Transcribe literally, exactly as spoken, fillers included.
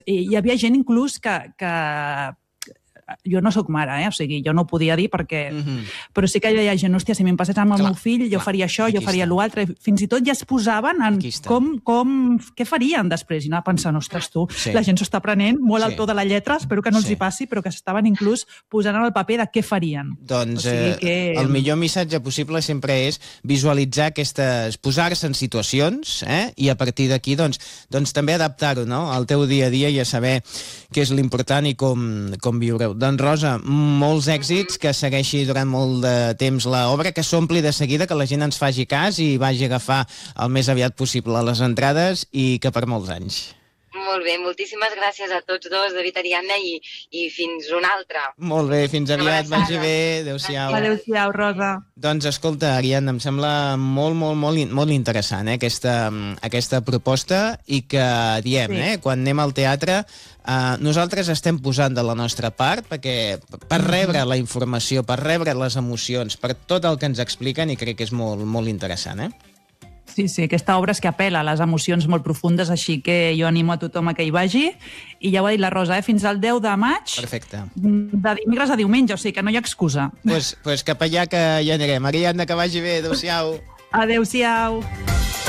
hi havia gent inclús que, que jo no sóc mare, eh? O sigui, jo no ho podia dir perquè... Mm-hmm. Però sí que hi ha gent, hòstia, si m'em passés amb el clar, meu fill, jo clar, faria això, jo faria l'altre. Fins i tot ja es posaven en com, com, què farien després. I anava pensant, ostres, tu, sí. La gent s'ho està prenent molt sí. Al to de la lletra, espero que no els sí. Hi passi, però que s'estaven inclús posant en el paper de què farien. Doncs o sigui que... eh, el millor missatge possible sempre és visualitzar aquestes... posar-se en situacions, eh? I a partir d'aquí, doncs, doncs també adaptar-ho, no? Al teu dia a dia i a saber què és l'important i com, com viureu. Doncs, Rosa, molts èxits, que segueixi durant molt de temps l'obra, que s'ompli de seguida, que la gent ens faci cas i vagi a agafar el més aviat possible les entrades i que per molts anys. Molt bé, moltíssimes gràcies a tots dos, David, Ariadna, i, i fins una altra. Molt bé, fins aviat, vagi bé, adéu-siau. Adéu-siau, Rosa. Doncs escolta, Ariadna, em sembla molt, molt, molt, molt interessant eh, aquesta, aquesta proposta i que diem, sí. eh, quan anem al teatre, eh, nosaltres estem posant de la nostra part perquè per rebre la informació, per rebre les emocions, per tot el que ens expliquen i crec que és molt, molt interessant, eh? Sí, sí, aquesta obra és que apel·la a les emocions molt profundes, així que jo animo a tothom a que hi vagi. I ja ho ha dit la Rosa, eh? Fins al deu de maig. Perfecte. De dimecres a diumenge, o sigui que no hi ha excusa. Doncs pues, pues cap allà que hi anirem. Ariadna, que vagi bé. Adéu-siau. Adéu-siau.